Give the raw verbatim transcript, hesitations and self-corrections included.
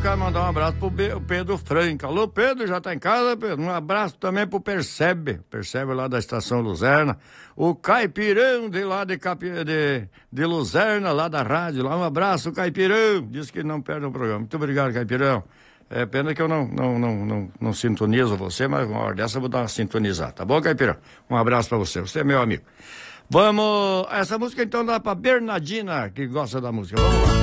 quero mandar um abraço pro Be- o Pedro Franca. Alô, Pedro, já tá em casa, Pedro? Um abraço também pro Percebe, Percebe lá da Estação Luzerna. O Caipirão de lá de, Capi... de... de Luzerna, lá da rádio, lá um abraço, Caipirão. Diz que não perde o programa. Muito obrigado, Caipirão. É pena que eu não, não, não, não, não sintonizo você, mas uma hora dessa eu vou dar uma sintonizada, tá bom, Caipirão? Um abraço pra você, você é meu amigo. Vamos, essa música então dá pra Bernardina, que gosta da música. Vamos lá.